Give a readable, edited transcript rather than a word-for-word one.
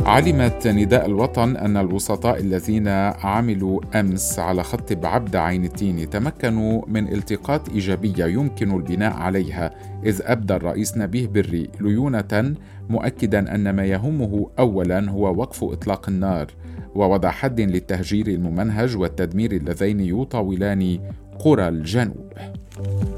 علمت نداء الوطن أن الوسطاء الذين عملوا أمس على خط بعبدة عين التين تمكنوا من التقاط إيجابية يمكن البناء عليها، إذ أبدى الرئيس نبيه بري ليونة مؤكدا أن ما يهمه أولا هو وقف إطلاق النار ووضع حد للتهجير الممنهج والتدمير اللذين يطاولان قرى الجنوب.